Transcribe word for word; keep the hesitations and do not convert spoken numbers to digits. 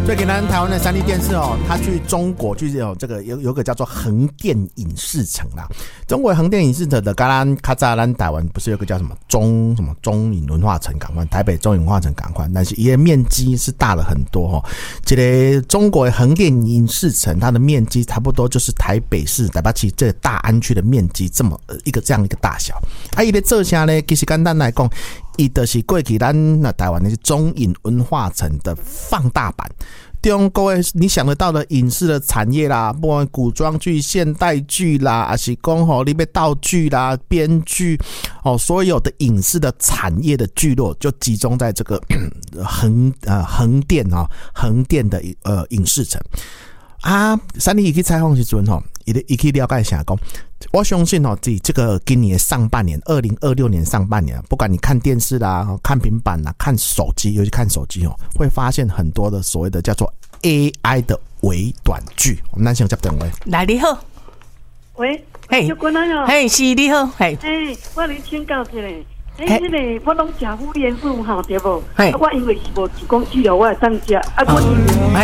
最近咱台湾的三立电视哦，他去中国去有这个有有个叫做横店影视城啦。中国横店影视城的，刚刚卡扎兰台湾不是有个叫什么中什么中影文化城港湾，台北中影文化城港湾，但是它的面积是大了很多哈、哦。这个中国的横店影视城，它的面积差不多就是台北市台北市这个大安区的面积这么一个这样一个大小。啊，伊咧做啥呢？其实简单来讲，伊就是过去咱那台湾的中影文化城的放大版。中各位你想得到的影视的产业啦，不管古装剧、现代剧啦，还是讲吼里面道具啦、编剧哦，所有的影视的产业的聚落就集中在这个横呃横店啊横店的呃影视城啊。三立去采访时阵吼，伊伊去了解一下讲，我相信哦，这这个今年上半年，二零二六年上半年，不管你看电视啦、看平板啦、看手机，尤其看手机哦，会发现很多的所谓的叫做 A I 的微短剧。我们咱先接电话。 来，你好， 喂， 嘿， 有关来哦， 嘿，是你好，嘿， 嘿，我来请教一下，诶，迄个我拢食敷衍素吼，对无？ 嘿， 我因为是无提供治疗，我会当食，啊，我因为。